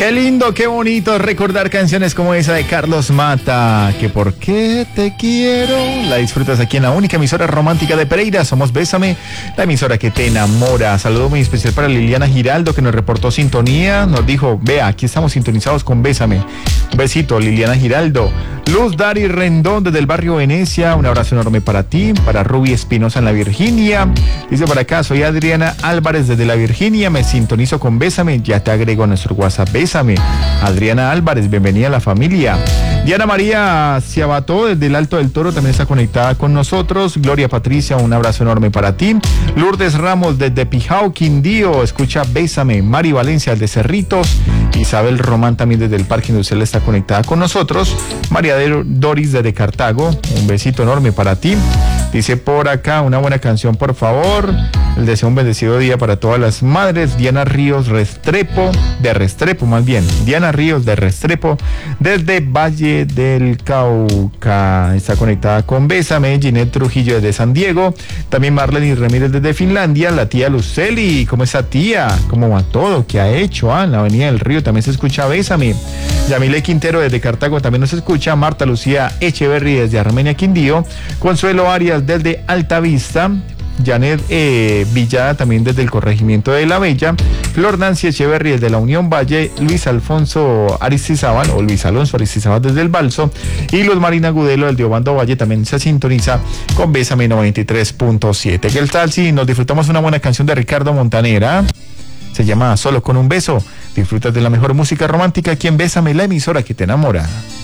Qué lindo, qué bonito recordar canciones como esa de Carlos Mata, que por qué te quiero. La disfrutas aquí en la única emisora romántica de Pereira. Somos Bésame, la emisora que te enamora. Saludo muy especial para Liliana Giraldo, que nos reportó sintonía. Nos dijo, vea, aquí estamos sintonizados con Bésame. Un besito, Liliana Giraldo. Luz Dari Rendón desde el barrio Venecia, un abrazo enorme para ti. Para Ruby Espinosa en la Virginia. Dice por acá, soy Adriana Álvarez desde la Virginia, me sintonizo con Bésame, ya te agrego a nuestro WhatsApp. Bésame, Adriana Álvarez, bienvenida a la familia. Diana María Ciabato desde el Alto del Toro también está conectada con nosotros. Gloria Patricia, un abrazo enorme para ti. Lourdes Ramos desde Pijao, Quindío, escucha Bésame. Mari Valencia desde Cerritos. Isabel Román también desde el Parque Industrial está conectada con nosotros. María Doris desde Cartago, un besito enorme para ti. Dice por acá, una buena canción por favor. El deseo un bendecido día para todas las madres. Diana Ríos Restrepo más bien. Diana Ríos de Restrepo desde Valle del Cauca. Está conectada con Bésame. Ginette Trujillo desde San Diego. También Marlene Ramírez desde Finlandia. La tía Luceli. ¿Cómo está tía? ¿Cómo va todo? ¿Qué ha hecho? En la Avenida del Río también se escucha Bésame. Yamile Quintero desde Cartago también nos escucha. Marta Lucía Echeverry desde Armenia, Quindío. Consuelo Arias desde Altavista. Janet Villada también desde el corregimiento de La Bella. Flor Nancy Echeverry desde la Unión Valle. Luis Alonso Aristizábal desde el Balso. Y Luz Marina Gudelo del Diobando Valle también se sintoniza con Bésame 93.7. ¿Qué tal si nos disfrutamos una buena canción de Ricardo Montanera? Se llama Solo con un beso. Disfrutas de la mejor música romántica aquí en Bésame, la emisora que te enamora.